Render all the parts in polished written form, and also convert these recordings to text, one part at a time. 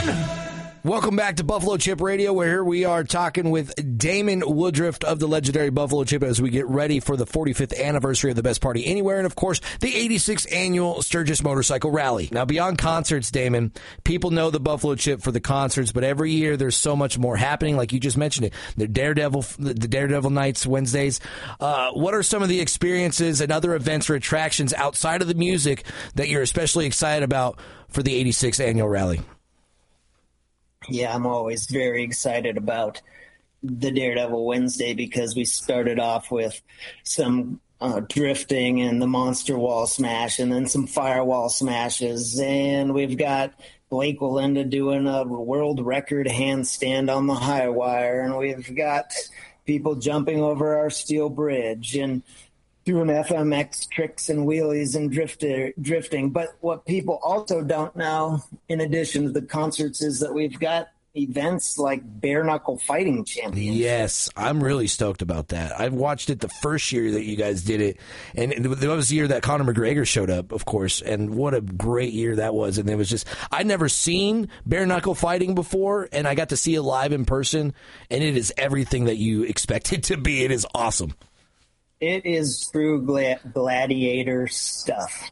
Welcome back to Buffalo Chip Radio, where here we are talking with Damon Woodruff of the legendary Buffalo Chip as we get ready for the 45th anniversary of the Best Party Anywhere and, of course, the 86th annual Sturgis Motorcycle Rally. Now, beyond concerts, Damon, people know the Buffalo Chip for the concerts, but every year there's so much more happening. Like you just mentioned it, the Daredevil Nights, Wednesdays. What are some of the experiences and other events or attractions outside of the music that you're especially excited about for the 86th annual rally? Yeah, I'm always very excited about the Daredevil Wednesday because we started off with some drifting and the monster wall smash and then some firewall smashes. And we've got Blake Walinda doing a world record handstand on the high wire. And we've got people jumping over our steel bridge and doing FMX tricks and wheelies and drifting. But what people also don't know, in addition to the concerts, is that we've got events like bare knuckle fighting championships. Yes, I'm really stoked about that. I've watched it the first year that you guys did it, and it was the year that Conor McGregor showed up, of course, and what a great year that was. And it was just, I'd never seen bare knuckle fighting before, and I got to see it live in person, and it is everything that you expect it to be. It is awesome. It is true gladiator stuff,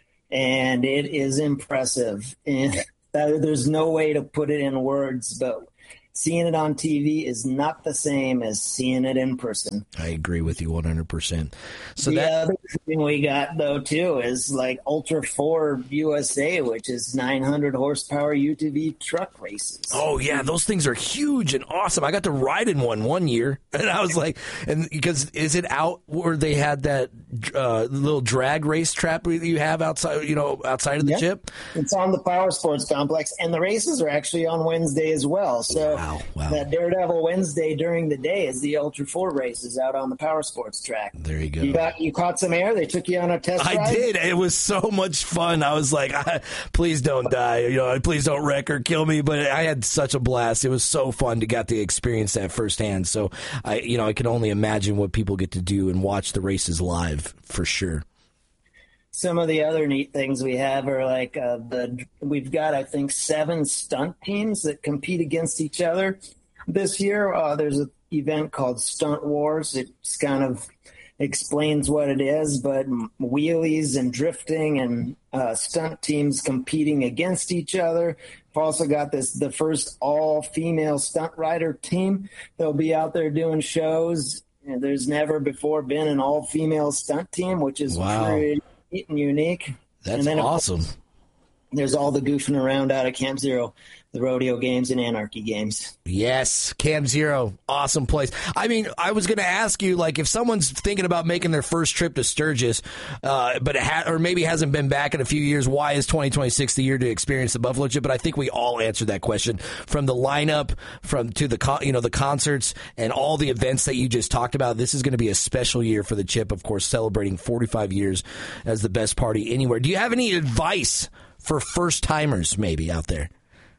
and it is impressive. And there's no way to put it in words, but seeing it on TV is not the same as seeing it in person. I agree with you 100%. So the other thing we got, though, too, is like Ultra 4 USA, which is 900 horsepower UTV truck races. Oh, yeah, those things are huge and awesome. I got to ride in one year, and I was like, and because is it out where they had that little drag race trap that you have outside of the chip? It's on the Power Sports Complex, and the races are actually on Wednesday as well. So Wow. That Daredevil Wednesday during the day is the Ultra 4 races out on the Power Sports track. There you go. You caught some air? They took you on a test ride? I did. It was so much fun. I was like, please don't die. Please don't wreck or kill me. But I had such a blast. It was so fun to get to experience that firsthand. So I can only imagine what people get to do and watch the races live for sure. Some of the other neat things we have are like we've got, I think, 7 stunt teams that compete against each other this year. There's an event called Stunt Wars. It just kind of explains what it is, but wheelies and drifting and stunt teams competing against each other. We've also got the first all-female stunt rider team. They'll be out there doing shows. There's never before been an all-female stunt team, which is pretty and unique. That's awesome. There's all the goofing around out of Camp Zero, the rodeo games and anarchy games. Yes, Camp Zero, awesome place. I mean, I was going to ask you, like, if someone's thinking about making their first trip to Sturgis, but or maybe hasn't been back in a few years, why is 2026 the year to experience the Buffalo Chip? But I think we all answered that question, from the lineup, to the concerts and all the events that you just talked about. This is going to be a special year for the Chip, of course, celebrating 45 years as the best party anywhere. Do you have any advice for first-timers maybe out there?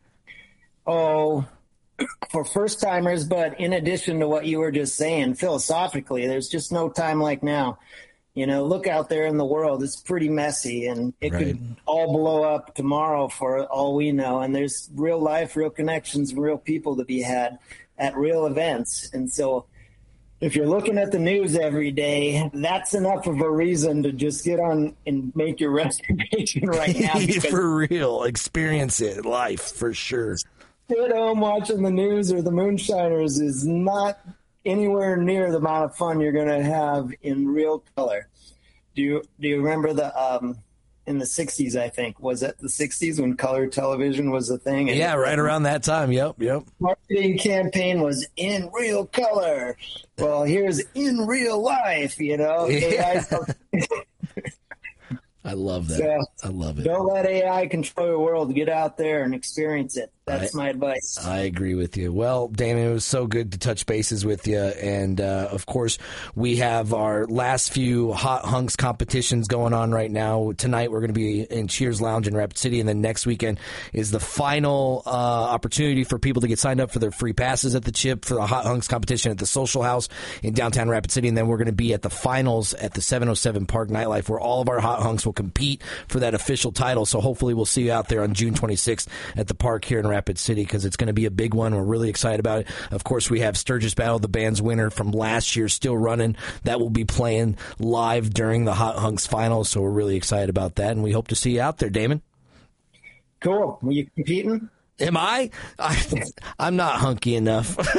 Oh, for first-timers, but in addition to what you were just saying, philosophically, there's just no time like now. Look out there in the world. It's pretty messy, and it could all blow up tomorrow for all we know. And there's real life, real connections, real people to be had at real events. And so if you're looking at the news every day, that's enough of a reason to just get on and make your reservation right now. For real. Experience it. Life, for sure. At home watching the news or the Moonshiners is not anywhere near the amount of fun you're going to have in real color. Do you remember in the 60s, I think, was it the 60s when color television was a thing? And yeah, right around that time. Yep. Marketing campaign was in real color. Well, here's in real life, Yeah. I love that. So, I love it. Don't let AI control your world. Get out there and experience it. That's my advice. I agree with you. Well, Damon, it was so good to touch bases with you. And, of course, we have our last few Hot Hunks competitions going on right now. Tonight we're going to be in Cheers Lounge in Rapid City. And then next weekend is the final opportunity for people to get signed up for their free passes at the Chip for the Hot Hunks competition at the Social House in downtown Rapid City. And then we're going to be at the finals at the 707 Park Nightlife, where all of our Hot Hunks will compete for that official title. So hopefully we'll see you out there on June 26th at the park here in Rapid City because it's going to be a big one. We're really excited about it. Of course, we have Sturgis Battle, the band's winner from last year, still running. That will be playing live during the Hot Hunks Finals, so we're really excited about that, and we hope to see you out there, Damon. Cool. Were you competing? Am I? I'm not hunky enough. Oh,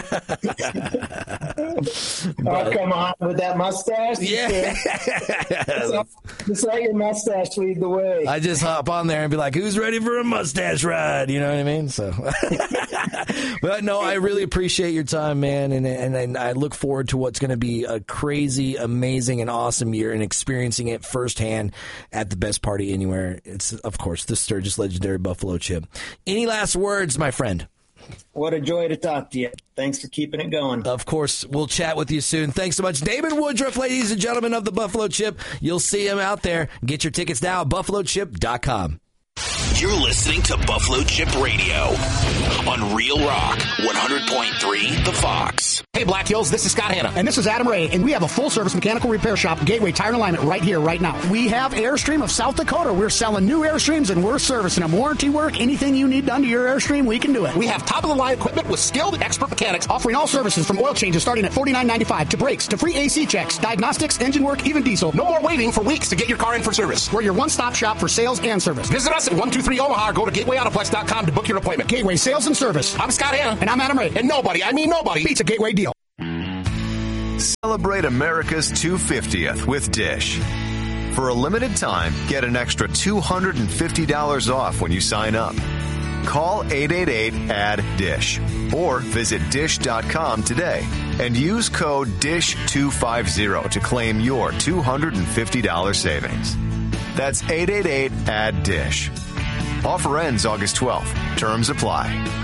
come on, with that mustache? Yeah. Just let your mustache lead the way. I just hop on there and be like, who's ready for a mustache ride? You know what I mean? So, but no, I really appreciate your time, man. And I look forward to what's going to be a crazy, amazing, and awesome year and experiencing it firsthand at the best party anywhere. It's, of course, the Sturgis Legendary Buffalo Chip. Any last words, my friend? What a joy to talk to you. Thanks for keeping it going. Of course. We'll chat with you soon. Thanks so much. Damon Woodruff, ladies and gentlemen of the Buffalo Chip. You'll see him out there. Get your tickets now at buffalochip.com. You're listening to Buffalo Chip Radio on Real Rock 100.3 The Fox. Hey, Black Hills, this is Scott Hanna. And this is Adam Ray, and we have a full-service mechanical repair shop, Gateway Tire and Alignment, right here, right now. We have Airstream of South Dakota. We're selling new Airstreams, and we're servicing them. Warranty work, anything you need done to your Airstream, we can do it. We have top-of-the-line equipment with skilled expert mechanics offering all services from oil changes starting at $49.95 to brakes, to free AC checks, diagnostics, engine work, even diesel. No more waiting for weeks to get your car in for service. We're your one-stop shop for sales and service. Visit us at 123 Omaha or go to GatewayAutoplex.com to book your appointment. Gateway Sales and Service. I'm Scott Hanna. And I'm Adam Ray. And nobody beats a Gateway deal. Celebrate America's 250th with Dish. For a limited time, get an extra $250 off when you sign up. Call 888-ADD-DISH or visit dish.com today and use code DISH250 to claim your $250 savings. That's 888-ADD-DISH. Offer ends August 12th. Terms apply.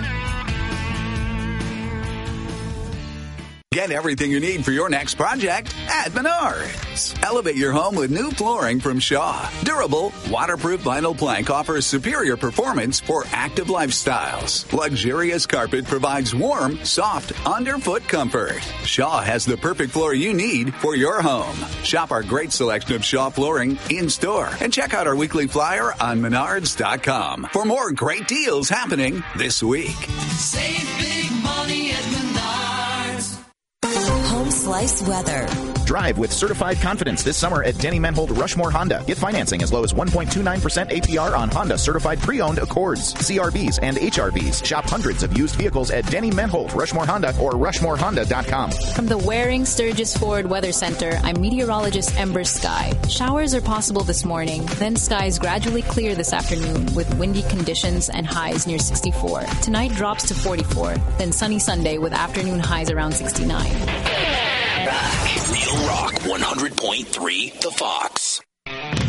Get everything you need for your next project at Menards. Elevate your home with new flooring from Shaw. Durable, waterproof vinyl plank offers superior performance for active lifestyles. Luxurious carpet provides warm, soft, underfoot comfort. Shaw has the perfect floor you need for your home. Shop our great selection of Shaw flooring in-store and check out our weekly flyer on Menards.com for more great deals happening this week. Save big money at Menards. Home Slice weather. Drive with certified confidence this summer at Denny Menhold Rushmore Honda. Get financing as low as 1.29% APR on Honda certified pre-owned Accords, CRVs, and HRVs. Shop hundreds of used vehicles at Denny Menhold Rushmore Honda or RushmoreHonda.com. From the Waring Sturgis Ford Weather Center, I'm meteorologist Ember Sky. Showers are possible this morning, then skies gradually clear this afternoon with windy conditions and highs near 64. Tonight drops to 44, then sunny Sunday with afternoon highs around 69. Real Rock 100.3 The Fox.